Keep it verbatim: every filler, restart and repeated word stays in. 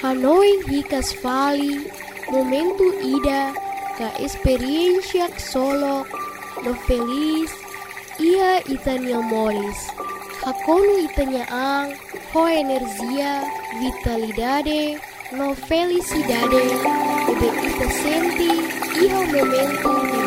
Hanoi hikas fali, momentu ida, ka experiencia solo, no feliz, ia itania moris. Hakonu itania ang, ho energia, vitalidade, no felicidade, ebe ita senti, iho momentu